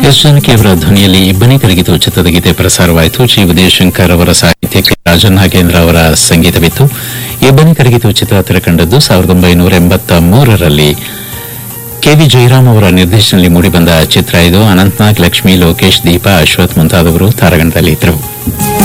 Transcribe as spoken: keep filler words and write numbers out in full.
S Janaki ಅವರ ಧ್ವನಿಯಲ್ಲಿ ಇಬ್ಬನಿ ಕರಗಿತು ಚಿತ್ರದ ಗೀತೆ ಪ್ರಸಾರವಾಯಿತು. ಜಿ ವಿಜಯಶಂಕರ್ ಅವರ ಸಾಹಿತ್ಯಕ್ಕೆ ರಾಜನಾಗೇಂದ್ರ ಅವರ ಸಂಗೀತವಿತ್ತು. ಇಬ್ಬನಿ ಕರಗಿತು ಚಿತ್ರ ತೆರೆಕಂಡದ್ದು ಸಾವಿರದ ಒಂಬೈನೂರ ಎಂಬತ್ತ ಮೂರರಲ್ಲಿ ಕೆವಿ ಜಯರಾಮ್ ಅವರ ನಿರ್ದೇಶನದಲ್ಲಿ ಮೂಡಿಬಂದ ಚಿತ್ರ ಇದು. ಅನಂತನಾಗ್, ಲಕ್ಷ್ಮಿ, ಲೋಕೇಶ್, ದೀಪಾ, ಅಶ್ವಥ್ ಮುಂತಾದವರು ತಾರಾಗಣದಲ್ಲಿದ್ದರು.